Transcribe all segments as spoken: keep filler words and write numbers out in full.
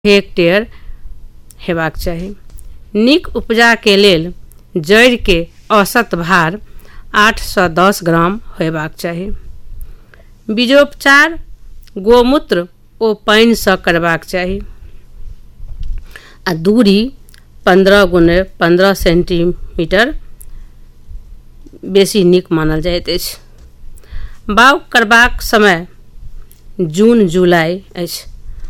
Hectare हेबाक चाही। नीक उपजा के लेल जड़ के औसत भार आठ सौ दस ग्राम होयबाक चाही। बीजोपचार गोमूत्र ओ पानि सँ करबाक चाही आ दूरी पंद्रह गुने पंद्रह सेंटीमीटर बेसी नीक मानल जाइत अछि। बाउग करबाक समय जून जुलाई अछि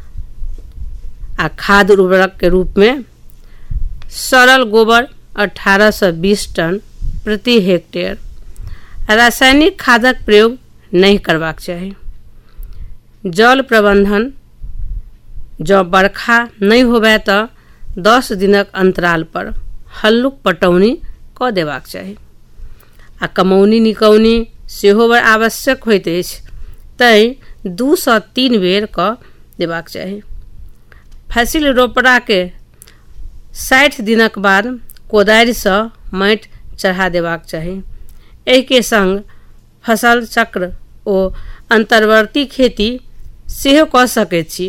आ खाद उर्वरक के रूप में सरल गोबर अठारह सौ बीस टन प्रति हेक्टेयर। रासायनिक खादक प्रयोग नहीं करबाक चाही। जल प्रबंधन जब बरखा नहीं होबे तो दस दिनक अंतराल पर हल्लुक पटौनी क देबाक चाही आ कमौनी निकौनी सेहो बड़ आवश्यक होइत अछि, तैं दू सौ तीन बेर क देबाक चाही। फसिल रोपड़ा के साठि दिनक बाद कोदारि सँ माटि चढ़ा देबाक चाही। एहि के संग फसल चक्र ओ अंतर्वर्ती खेती सेहो कऽ सकैत छी,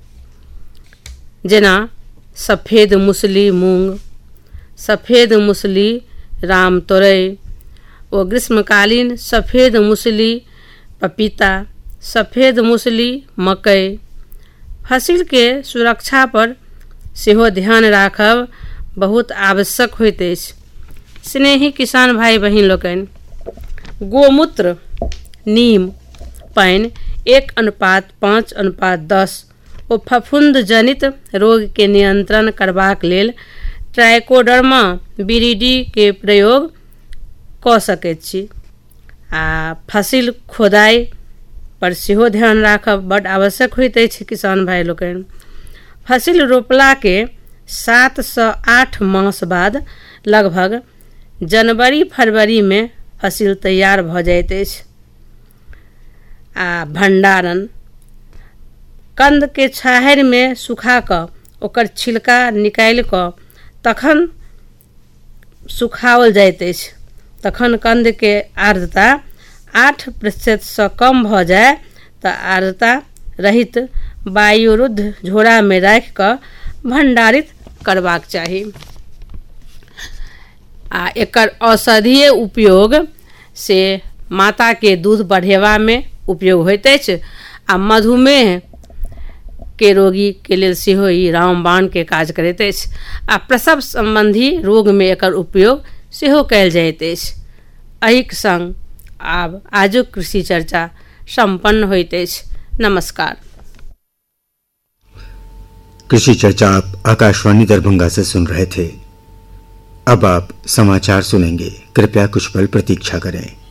जेना सफेद मूसली मूंग, सफेद मूसली राम तोरई ओ ग्रीष्मकालीन सफेद मूसली पपीता, सफेद मूसली मकई। फसिल के सुरक्षा पर सेहो ध्यान राखब बहुत आवश्यक होइत अछि। स्नेही किसान भाई बहिन लोकनि, गोमूत्र नीम पानि एक अनुपात पाँच अनुपात दस ओ फफूंद जनित रोग के नियंत्रण करबाक लेल ट्राइकोडर्मा विरिडी के प्रयोग कऽ सकैत छी आ फसिल खोदाई पर सेहो ध्यान राखब बड़ आवश्यक होइत अछि। किसान भाई लोकनि, फसिल रोपला के सात सँ आठ मास बाद लगभग जनवरी फरवरी में फसिल तैयार भऽ जाइत अछि आ भंडारण कंद के छाहरि में सुखा कऽ ओकर छिलका निकालि कऽ तखन सुखाओल जाइत अछि। तखन कंद के आर्द्रता आठ प्रतिशत सँ कम भऽ जाय तऽ आर्द्रता रहित वायुरुद्ध झोरा में राखि कऽ भंडारित करबाक चाही आ एकर औषधीय उपयोग से माता के दूध बढ़ेबा में उपयोग होइत अछि आ मधुमेह के रोगी के लेल सेहो ई रामबाण के काज करैत अछि आ प्रसव संबंधी रोग में एकर उपयोग सेहो कयल जाइत अछि। एहिक संग आब आजुक कृषि चर्चा संपन्न होइत अछि। नमस्कार। कृषि चर्चा आप आकाशवाणी दरभंगा से सुन रहे थे। अब आप समाचार सुनेंगे, कृपया कुछ पल प्रतीक्षा करें।